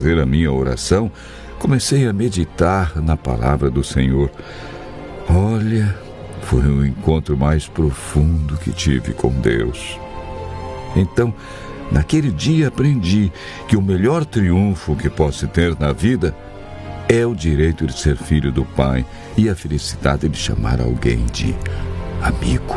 fazer a minha oração, comecei a meditar na palavra do Senhor. Olha, foi o encontro mais profundo que tive com Deus. Então, naquele dia aprendi que o melhor triunfo que posso ter na vida é o direito de ser filho do Pai e a felicidade de chamar alguém de amigo.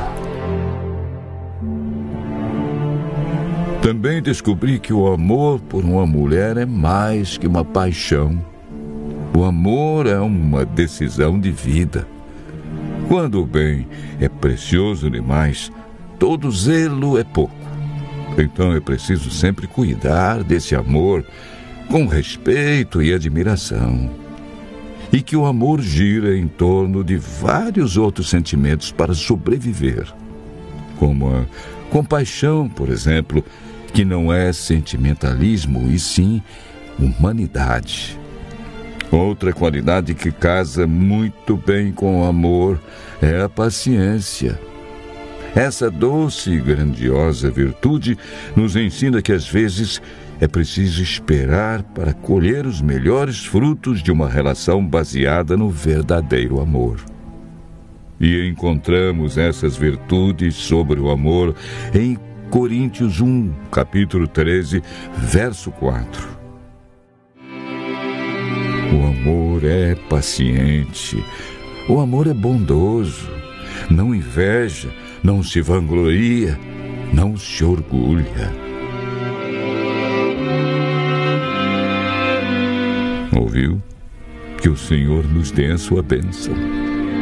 Também descobri que o amor por uma mulher é mais que uma paixão. O amor é uma decisão de vida. Quando o bem é precioso demais, todo zelo é pouco. Então é preciso sempre cuidar desse amor com respeito e admiração. E que o amor gira em torno de vários outros sentimentos para sobreviver. Como a compaixão, por exemplo, que não é sentimentalismo, e sim humanidade. Outra qualidade que casa muito bem com o amor é a paciência. Essa doce e grandiosa virtude nos ensina que às vezes é preciso esperar para colher os melhores frutos de uma relação baseada no verdadeiro amor. E encontramos essas virtudes sobre o amor em Coríntios 1, capítulo 13, verso 4. O amor é paciente, o amor é bondoso, não inveja, não se vangloria, não se orgulha. Ouviu? Que o Senhor nos dê a sua bênção.